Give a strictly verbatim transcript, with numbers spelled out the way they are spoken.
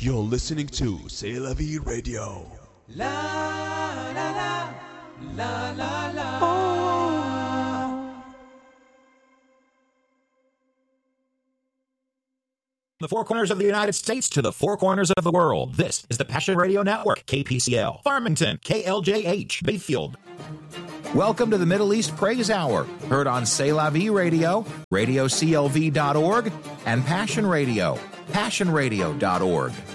You're listening to C'est La Vie Radio. La la la la la la. Oh. The four corners of the United States to the four corners of the world. This is the Passion Radio Network, K P C L, Farmington, K L J H, Bayfield. Welcome to the Middle East Praise Hour, heard on C'est La Vie Radio, radio C L V dot org, and Passion Radio, passion radio dot org.